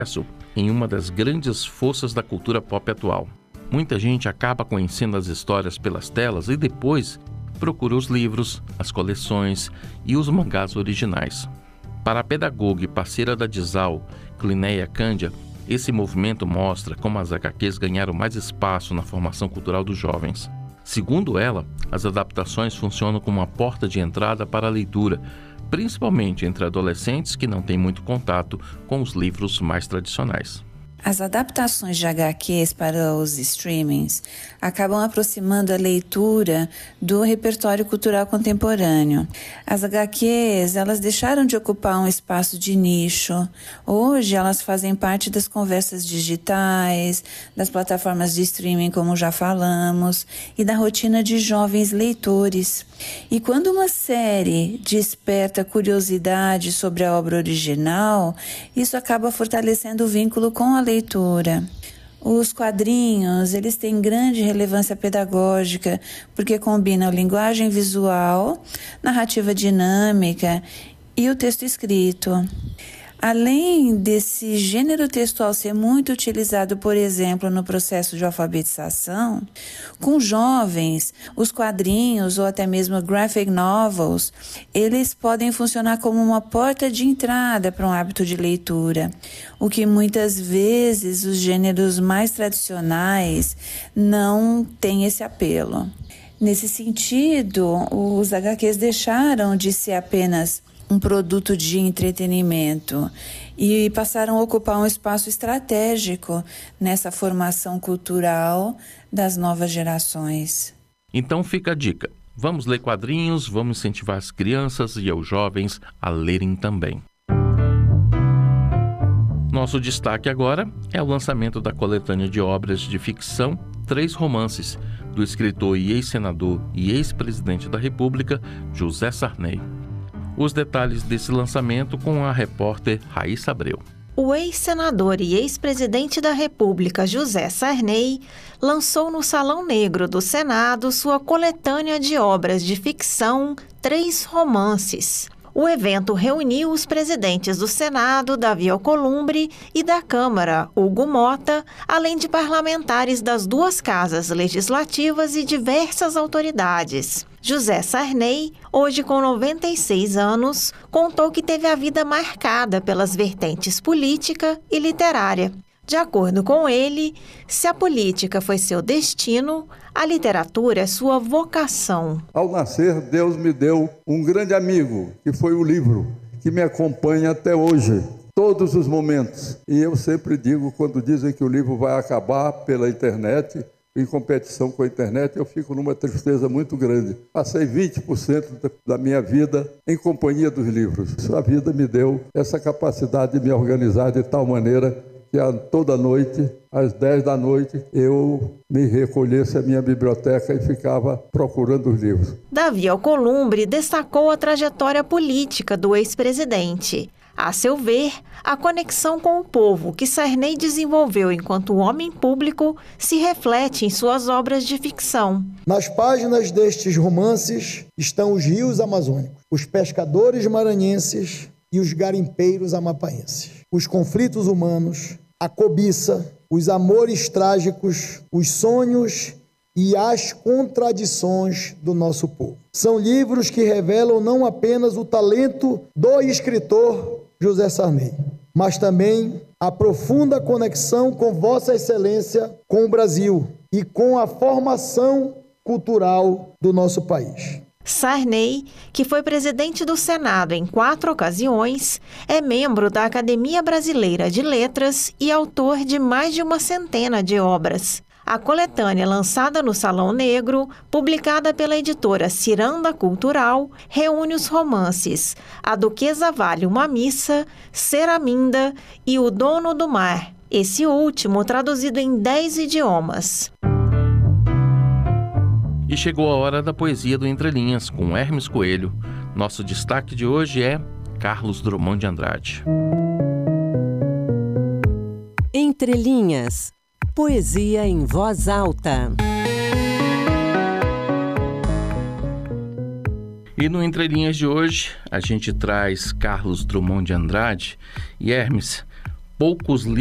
em uma das grandes forças da cultura pop atual. Muita gente acaba conhecendo as histórias pelas telas e depois procura os livros, as coleções e os mangás originais. Para a pedagoga e parceira da Dizal, Clinéia Cândia, esse movimento mostra como as HQs ganharam mais espaço na formação cultural dos jovens. Segundo ela, as adaptações funcionam como uma porta de entrada para a leitura, principalmente entre adolescentes que não têm muito contato com os livros mais tradicionais. As adaptações de HQs para os streamings acabam aproximando a leitura do repertório cultural contemporâneo. As HQs, elas deixaram de ocupar um espaço de nicho. Hoje, elas fazem parte das conversas digitais, das plataformas de streaming, como já falamos, e da rotina de jovens leitores. E quando uma série desperta curiosidade sobre a obra original, isso acaba fortalecendo o vínculo com a leitura. Os quadrinhos, eles têm grande relevância pedagógica porque combinam linguagem visual, narrativa dinâmica e o texto escrito. Além desse gênero textual ser muito utilizado, por exemplo, no processo de alfabetização, com jovens, os quadrinhos ou até mesmo graphic novels, eles podem funcionar como uma porta de entrada para um hábito de leitura, o que muitas vezes os gêneros mais tradicionais não têm esse apelo. Nesse sentido, os HQs deixaram de ser apenas um produto de entretenimento e passaram a ocupar um espaço estratégico nessa formação cultural das novas gerações. Então fica a dica. Vamos ler quadrinhos, vamos incentivar as crianças e os jovens a lerem também. Nosso destaque agora é o lançamento da coletânea de obras de ficção 3 Romances, do escritor e ex-senador e ex-presidente da República, José Sarney. Os detalhes desse lançamento com a repórter Raíssa Abreu. O ex-senador e ex-presidente da República, José Sarney, lançou no Salão Negro do Senado sua coletânea de obras de ficção 3 Romances. O evento reuniu os presidentes do Senado, Davi Alcolumbre, e da Câmara, Hugo Mota, além de parlamentares das 2 casas legislativas e diversas autoridades. José Sarney, hoje com 96 anos, contou que teve a vida marcada pelas vertentes política e literária. De acordo com ele, se a política foi seu destino, a literatura é sua vocação. Ao nascer, Deus me deu um grande amigo, que foi o livro, que me acompanha até hoje, todos os momentos. E eu sempre digo, quando dizem que o livro vai acabar pela internet, em competição com a internet, eu fico numa tristeza muito grande. Passei 20% da minha vida em companhia dos livros. A vida me deu essa capacidade de me organizar de tal maneira que toda noite, às 10 da noite, eu me recolhesse à minha biblioteca e ficava procurando os livros. Davi Alcolumbre destacou a trajetória política do ex-presidente. A seu ver, a conexão com o povo que Sarney desenvolveu enquanto homem público se reflete em suas obras de ficção. Nas páginas destes romances estão os rios amazônicos, os pescadores maranhenses e os garimpeiros amapaenses, os conflitos humanos, a cobiça, os amores trágicos, os sonhos e as contradições do nosso povo. São livros que revelam não apenas o talento do escritor José Sarney, mas também a profunda conexão com Vossa Excelência, com o Brasil e com a formação cultural do nosso país. Sarney, que foi presidente do Senado em 4 ocasiões, é membro da Academia Brasileira de Letras e autor de mais de uma centena de obras. A coletânea lançada no Salão Negro, publicada pela editora Ciranda Cultural, reúne os romances A Duquesa Vale uma Missa, Seraminda e O Dono do Mar, esse último traduzido em 10 idiomas. E chegou a hora da poesia do Entre Linhas, com Hermes Coelho. Nosso destaque de hoje é Carlos Drummond de Andrade. Entre Linhas, poesia em voz alta. E no Entre Linhas de hoje, a gente traz Carlos Drummond de Andrade. E Hermes, poucos